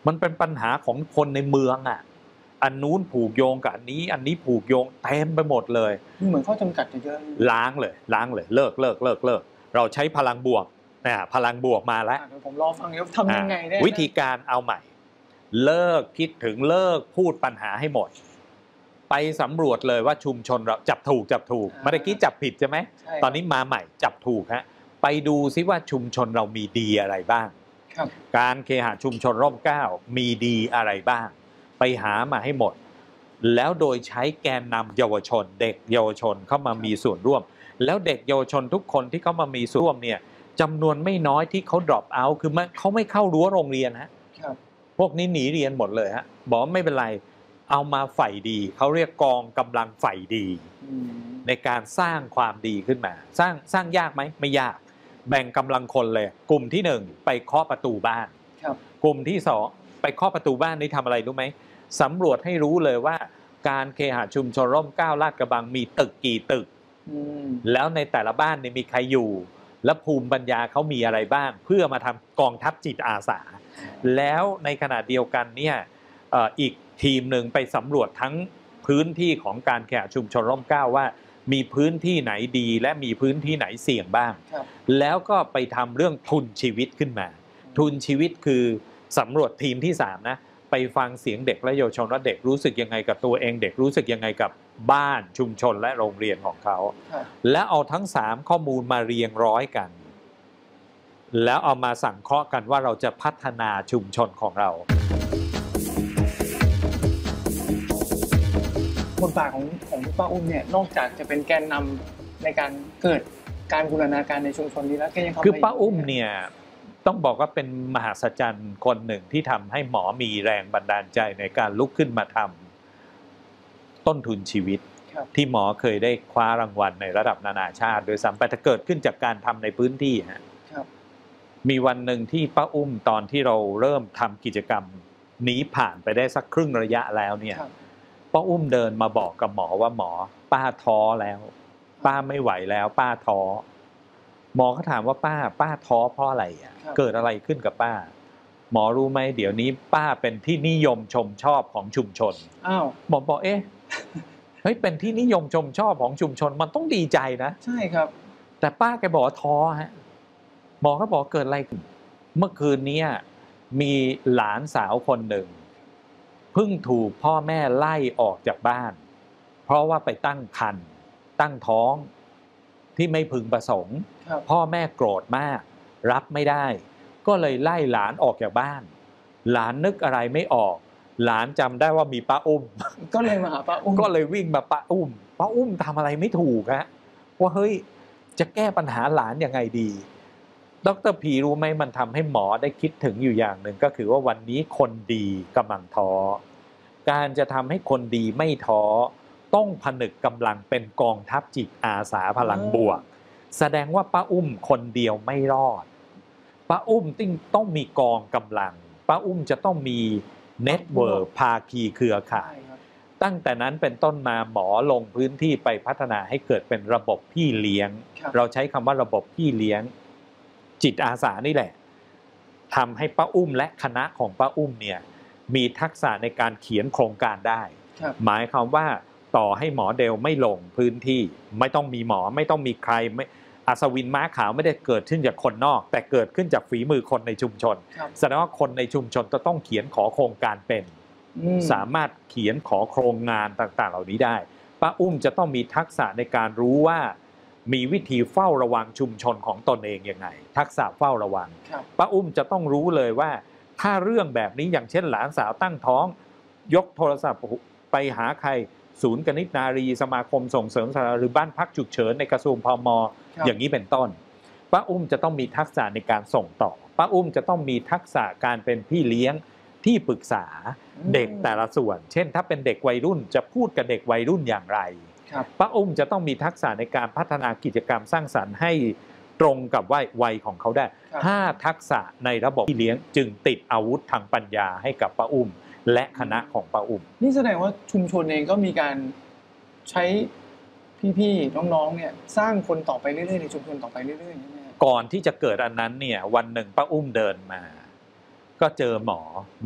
มันเป็นปัญหาของคนในเมืองอ่ะอันนู้นผูกโยงกับอันนี้ผูกโยงเต็มไปหมดเลยเหมือนข้อจำกัดเยอะล้างเลยเลิกเราใช้พลังบวกพลังบวกมาแล้วผมรอฟังแล้วทำยังไงได้วิธีการเอาใหม่เลิกคิดถึงเลิกพูดปัญหาให้หมดไปสำรวจเลยว่าชุมชนเราจับถูกเมื่อกี้จับผิดใช่ไหมตอนนี้มาใหม่จับถูกฮะไปดูซิว่าชุมชนเรามีดีอะไรบ้างการเคหะชุมชนร่มเกล้ามีดีอะไรบ้างไปหามาให้หมดแล้วโดยใช้แกนนำเยาวชนเด็กเยาวชนเข้ามามีส่วนร่วมแล้วเด็กเยาวชนทุกคนที่เข้ามามีส่วนร่วมเนี่ยจำนวนไม่น้อยที่เขา drop out คือเขาไม่เข้ารั้วโรงเรียนฮะพวกนี้หนีเรียนหมดเลยฮะบอกไม่เป็นไรเอามาใฝ่ดีเขาเรียกกองกำลังใฝ่ดีในการสร้างความดีขึ้นมาสร้างยากไหมไม่ยากแบ่งกำลังคนเลยกลุ่มที่1ไปเคาะประตูบ้านกลุ่มที่2ไปเคาะประตูบ้านนี่ทำอะไรรู้ไหมสำรวจให้รู้เลยว่าการเคหะชุมชนร่มเกล้าลาดกระบังมีตึกกี่ตึกแล้วในแต่ละบ้านนี่มีใครอยู่และภูมิปัญญาเขามีอะไรบ้างเพื่อมาทำกองทัพจิตอาสาแล้วในขณะเดียวกันเนี่ยอีกทีมหนึ่งไปสำรวจทั้งพื้นที่ของการแข่งชุมชนร่มเกล้าว่ามีพื้นที่ไหนดีและมีพื้นที่ไหนเสี่ยงบ้างแล้วก็ไปทำเรื่องทุนชีวิตขึ้นมาทุนชีวิตคือสำรวจทีมที่3นะไปฟังเสียงเด็กและเยาวชนว่าเด็กรู้สึกยังไงกับตัวเองเด็กรู้สึกยังไงกับบ้านชุมชนและโรงเรียนของเขาและเอาทั้ง3ข้อมูลมาเรียงร้อยกันแล้วเอามาสั่งเคราะห์กันว่าเราจะพัฒนาชุมชนของเราบทบาทของป้าอุ้มเนี่ยนอกจากจะเป็นแกนนำในการเกิดการบูรณาการในชุมชนนี้แล้วแกยังทำคือป้าอุ้มเนี่ยต้องบอกว่าเป็นมหัศจรรย์คนหนึ่งที่ทำให้หมอมีแรงบันดาลใจในการลุกขึ้นมาทำต้นทุนชีวิตที่หมอเคยได้คว้ารางวัลในระดับนานาชาติโดยซ้ำไปแต่เกิดขึ้นจากการทำในพื้นที่ฮะมีวันหนึ่งที่ป้าอุ้มตอนที่เราเริ่มทำกิจกรรมนี้ผ่านไปได้สักครึ่งระยะแล้วเนี่ยป้าอุ้มเดินมาบอกกับหมอว่าหมอป้าท้อแล้วป้าไม่ไหวแล้วป้าท้อหมอเขาถามว่าป้าท้อเพราะอะไรอ่ะเกิดอะไรขึ้นกับป้าหมอรู้ไหมเดี๋ยวนี้ป้าเป็นที่นิยมชมชอบของชุมชนหมอบอกเฮ้ยเป็นที่นิยมชมชอบของชุมชนมันต้องดีใจนะใช่ครับแต่ป้าแกบอกท้อฮะหมอเขาบอกเกิดอะไรขึ้นเมื่อคืนนี้มีหลานสาวคนหนึ่งเพิ่งถูกพ่อแม่ไล่ออกจากบ้านเพราะว่าไปตั้งครรภ์ตั้งท้องที่ไม่พึงประสงค์พ่อแม่โกรธมากรับไม่ได้ก็เลยไล่หลานออกจากบ้านหลานนึกอะไรไม่ออกหลานจำได้ว่ามีป้าอุ้มก็เลยมาหาป้าอุ้มก็เลยวิ่งมาป้าอุ้มทำอะไรไม่ถูกฮะว่าเฮ้ยจะแก้ปัญหาหลานยังไงดีดร.พีรู้ไหมมันทำให้หมอได้คิดถึงอยู่อย่างหนึ่งก็คือว่าวันนี้คนดีกำลังท้อการจะทำให้คนดีไม่ท้อต้องผนึกกำลังเป็นกองทัพจิตอาสาพลังบวกแสดงว่าป้าอุ้มคนเดียวไม่รอดป้าอุ้มต้องมีกองกำลังป้าอุ้มจะต้องมีเน็ตเวิร์คภาคีเครือข่ายตั้งแต่นั้นเป็นต้นมาหมอลงพื้นที่ไปพัฒนาให้เกิดเป็นระบบพี่เลี้ยงเราใช้คำว่าระบบพี่เลี้ยงจิตอาสานี่แหละทำให้ป้าอุ้มและคณะของป้าอุ้มเนี่ยมีทักษะในการเขียนโครงการได้หมายความว่าต่อให้หมอเดลไม่ลงพื้นที่ไม่ต้องมีหมอไม่ต้องมีใครอัศวินม้าขาวไม่ได้เกิดขึ้นจากคนนอกแต่เกิดขึ้นจากฝีมือคนในชุมชนแสดงว่าคนในชุมชนจะต้องเขียนขอโครงการเป็นสามารถเขียนขอโครงงานต่างๆเหล่านี้ได้ป้าอุ้มจะต้องมีทักษะในการรู้ว่ามีวิธีเฝ้าระวังชุมชนของตนเองยังไงทักษะเฝ้าระวังป้าอุ้มจะต้องรู้เลยว่าถ้าเรื่องแบบนี้อย่างเช่นหลานสาวตั้งท้องยกโทรศัพท์ไปหาใครศูนย์กนิษฐ์นารีสมาคมส่งเสริมสาธารณะหรือบ้านพักฉุกเฉินในกระทรวงพม.อย่างนี้เป็นต้นป้าอุ้มจะต้องมีทักษะในการส่งต่อป้าอุ้มจะต้องมีทักษะการเป็นพี่เลี้ยงที่ปรึกษาเด็กแต่ละส่วนเช่นถ้าเป็นเด็กวัยรุ่นจะพูดกับเด็กวัยรุ่นอย่างไรป้าอุ้มจะต้องมีทักษะในการพัฒนากิจกรรมสร้างสรรค์ให้ตรงกับวัยของเขาได้5ทักษะในระบบพี่เลี้ยงจึงติดอาวุธทางปัญญาให้กับป้าอุ้มและคณะของป้าอุ้มนี่แสดงว่าชุมชนเองก็มีการใช้พี่ๆน้องๆเนี่ยสร้างคนต่อไปเรื่อยๆในชุมชนต่อไปเรื่อยๆใช่ไหมก่อนที่จะเกิดอันนั้นเนี่ยวันหนึ่งป้าอุ้มเดินมาก็เจอหมอ